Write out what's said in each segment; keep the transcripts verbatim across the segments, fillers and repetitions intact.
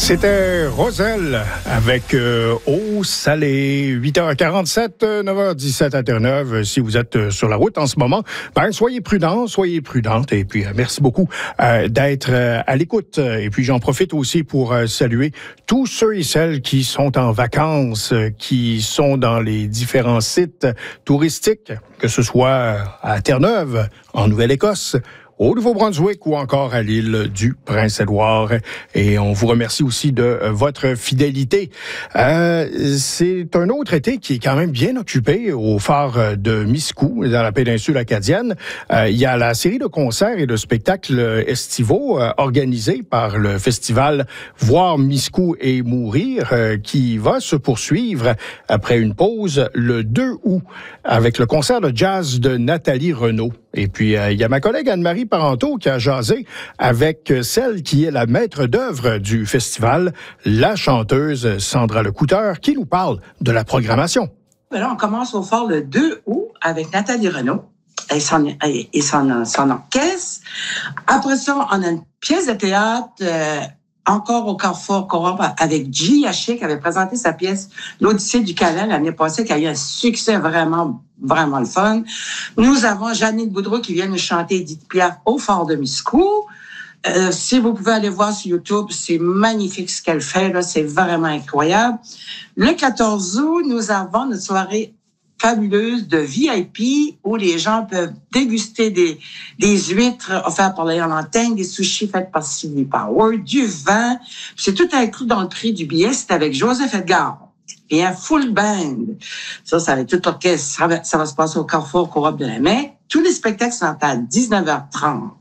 C'était Roselle avec euh, Eau salée, huit heures quarante-sept, neuf heures dix-sept à Terre-Neuve. Si vous êtes sur la route en ce moment, ben soyez prudents, soyez prudentes. Et puis, euh, merci beaucoup euh, d'être euh, à l'écoute. Et puis, j'en profite aussi pour euh, saluer tous ceux et celles qui sont en vacances, euh, qui sont dans les différents sites touristiques, que ce soit à Terre-Neuve, en Nouvelle-Écosse, au Nouveau-Brunswick ou encore à l'île du Prince-Édouard. Et on vous remercie aussi de votre fidélité. Euh, c'est un autre été qui est quand même bien occupé au phare de Miscou, dans la péninsule acadienne. Euh, il y a la série de concerts et de spectacles estivaux euh, organisés par le festival Voir Miscou et Mourir, euh, qui va se poursuivre après une pause le deux août avec le concert de jazz de Nathalie Renaud. Et puis, euh, il y a ma collègue Anne-Marie Parenteau qui a jasé avec celle qui est la maître d'œuvre du festival, la chanteuse Sandra Lecouteur, qui nous parle de la programmation. Là, on commence au fort le deux août avec Nathalie Renaud et son, et son, son orchestre. Après ça, on a une pièce de théâtre euh, encore au Carrefour Coop avec G. Haché qui avait présenté sa pièce L'Odyssée du Calais l'année passée, qui a eu un succès vraiment vraiment le fun. Nous avons Janine Boudreau qui vient nous chanter Edith Piaf au fort de Miscou. Euh, si vous pouvez aller voir sur YouTube, c'est magnifique ce qu'elle fait, là, c'est vraiment incroyable. Le quatorze août, nous avons notre soirée fabuleuse de V I P où les gens peuvent déguster des, des huîtres offertes par l'Irlande, des sushis faits par Sylvie Power, du vin. C'est tout inclus dans le prix du billet. C'est avec Joseph Edgar. Et un full band. Ça, ça va être tout l'orchestre. Ça va, ça va se passer au Carrefour Coop de la Mai. Tous les spectacles sont à dix-neuf heures trente.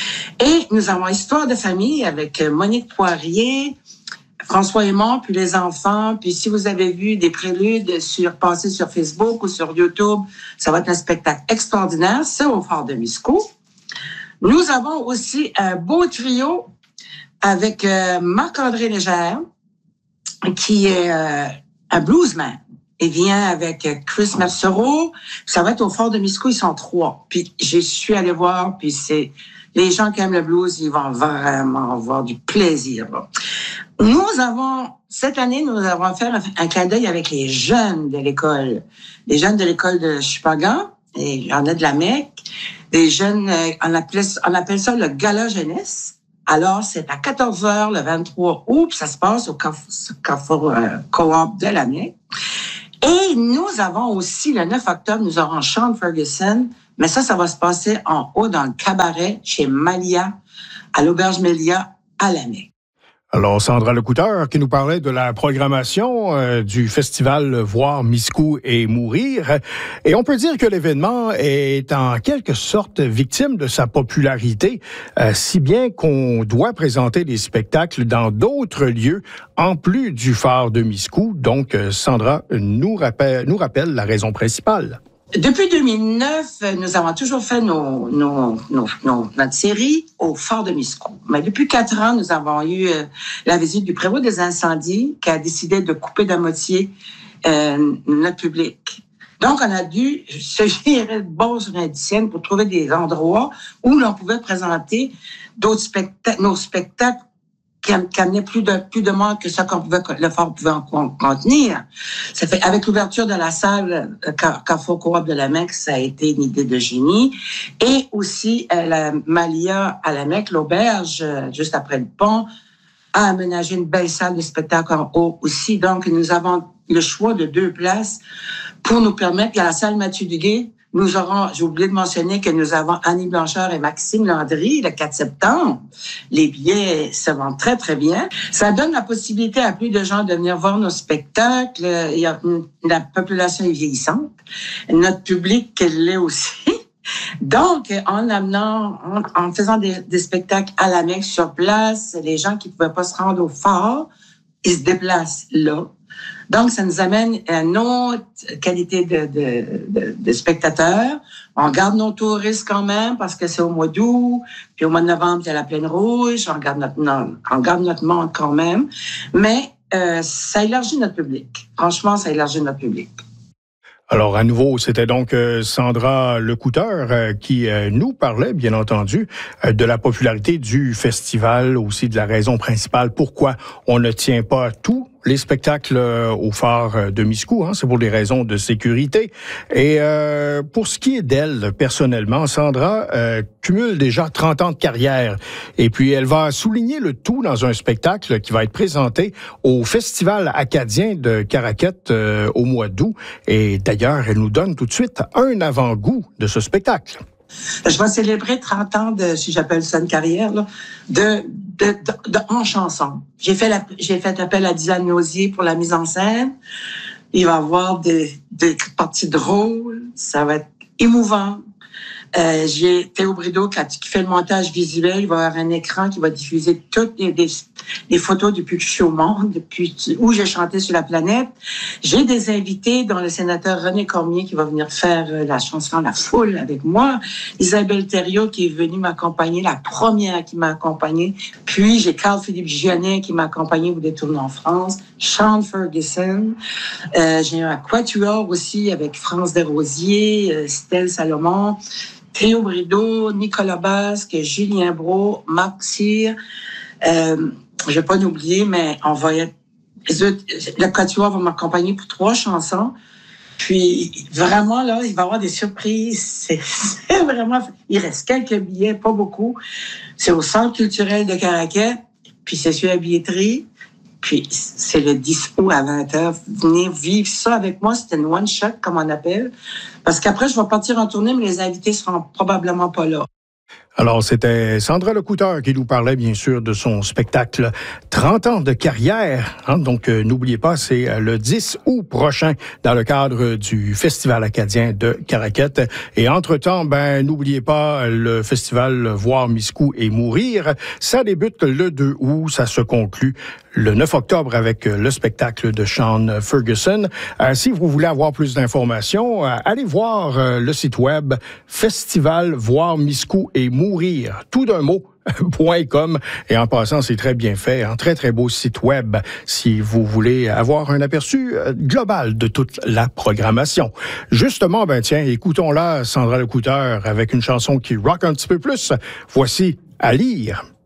Et nous avons Histoire de famille avec Monique Poirier, François Aymon, puis les enfants. Puis si vous avez vu des préludes sur, passés sur Facebook ou sur YouTube, ça va être un spectacle extraordinaire. C'est au fort de Miscou. Nous avons aussi un beau trio avec euh, Marc-André Légère, qui est euh, un bluesman. Il vient avec Chris Mercereau. Ça va être au fort de Miscou, ils sont trois. Puis je suis allée voir, puis c'est les gens qui aiment le blues, ils vont vraiment avoir du plaisir. Nous avons, cette année, nous avons fait un, un clin d'œil avec les jeunes de l'école. Les jeunes de l'école de Chupagan, et il y en a de la Mecque. Des jeunes, on appelle, on appelle ça le gala jeunesse. Alors, c'est à quatorze heures le vingt-trois août, puis ça se passe au Carrefour euh, Coop de la Mecque. Et nous avons aussi, le neuf octobre, nous aurons Sean Ferguson, mais ça, ça va se passer en haut dans le cabaret chez Malia, à l'Auberge Mélia, à la Mecque. Alors, Sandra Lecouteur qui nous parlait de la programmation euh, du festival Voir Miscou et Mourir. Et on peut dire que l'événement est en quelque sorte victime de sa popularité, euh, si bien qu'on doit présenter des spectacles dans d'autres lieux en plus du phare de Miscou. Donc, euh, Sandra nous rappelle, nous rappelle la raison principale. Depuis deux mille neuf, nous avons toujours fait nos, nos, nos, nos, notre série au fort de Miscou. Mais depuis quatre ans, nous avons eu euh, la visite du prévôt des incendies qui a décidé de couper de moitié euh, notre public. Donc, on a dû se gérer de base indicienne pour trouver des endroits où l'on pouvait présenter d'autres spectacles, nos spectacles qui amenait plus de plus de monde que ça qu'on pouvait le fort pouvait en contenir. Ça fait avec l'ouverture de la salle Carrefour Coop de la Mecque, ça a été une idée de génie. Et aussi euh, la Malia à la Mecque, l'auberge euh, juste après le pont, a aménagé une belle salle de spectacle en haut aussi. Donc nous avons le choix de deux places pour nous permettre. Il y a la salle Mathieu Duguay. Nous aurons, j'ai oublié de mentionner que nous avons Annie Blanchard et Maxime Landry le quatre septembre. Les billets se vendent très, très bien. Ça donne la possibilité à plus de gens de venir voir nos spectacles. Il y a une, la population est vieillissante. Notre public l'est aussi. Donc, en amenant, en, en faisant des, des spectacles à la Mecque sur place, les gens qui ne pouvaient pas se rendre au fort, ils se déplacent là. Donc, ça nous amène à une autre qualité de, de, de, de spectateurs. On garde nos touristes quand même parce que c'est au mois d'août, puis au mois de novembre, il y a la Plaine Rouge. On garde notre, non, on garde notre monde quand même. Mais euh, ça élargit notre public. Franchement, ça élargit notre public. Alors, à nouveau, c'était donc euh, Sandra Lecouteur euh, qui euh, nous parlait, bien entendu, euh, de la popularité du festival, aussi de la raison principale pourquoi on ne tient pas tous les spectacles euh, au phare de Miscou. Hein, c'est pour des raisons de sécurité. Et euh, pour ce qui est d'elle, personnellement, Sandra euh, cumule déjà trente ans de carrière. Et puis, elle va souligner le tout dans un spectacle qui va être présenté au Festival acadien de Caraquette euh, au mois d'août. Et d'ailleurs, elle nous donne tout de suite un avant-goût de ce spectacle. Je vais célébrer trente ans de, si j'appelle ça une carrière, là, de, de, de, de en chanson. J'ai fait la, j'ai fait appel à Dylan Nausier pour la mise en scène. Il va y avoir des, des parties drôles. Ça va être émouvant. Euh, j'ai Théo Brideau qui, qui fait le montage visuel. Il va y avoir un écran qui va diffuser toutes les, les, les photos depuis que je suis au monde, depuis où j'ai chanté sur la planète. J'ai des invités, dont le sénateur René Cormier qui va venir faire la chanson La Foule avec moi. Isabelle Thériault qui est venue m'accompagner, la première qui m'a accompagnée. Puis j'ai Carl-Philippe Gionnet qui m'a accompagné au Détourner en France. Sean Ferguson. Euh, j'ai un quatuor aussi avec France Desrosiers, euh, Stella Salomon. Théo Brideau, Nicolas Basque, Julien Brault, Marc Cyr. Euh, je vais pas l'oublier, mais on va être... Le quatuor va m'accompagner pour trois chansons. Puis, vraiment, là, il va y avoir des surprises. C'est, c'est vraiment... Il reste quelques billets, pas beaucoup. C'est au Centre culturel de Caraquette. Puis, c'est sur la billetterie. Puis, c'est le dix août à vingt heures. Venez vivre ça avec moi. C'est une one-shot, comme on appelle. Parce qu'après, je vais partir en tournée, mais les invités seront probablement pas là. Alors, c'était Sandra Lecouteur qui nous parlait, bien sûr, de son spectacle trente ans de carrière. Hein? Donc, euh, n'oubliez pas, c'est euh, le dix août prochain dans le cadre du Festival acadien de Caraquette. Et entre-temps, ben, n'oubliez pas le festival Voir Miscou et Mourir. Ça débute le deux août, ça se conclut le neuf octobre avec le spectacle de Sean Ferguson. Euh, si vous voulez avoir plus d'informations, euh, allez voir euh, le site web Festival Voir Miscou et Mourir, tout d'un mot, .com. Et en passant, c'est très bien fait, un très, très beau site web si vous voulez avoir un aperçu global de toute la programmation. Justement, ben tiens, écoutons-la, Sandra Lecouteur, avec une chanson qui rock un petit peu plus. Voici À lire.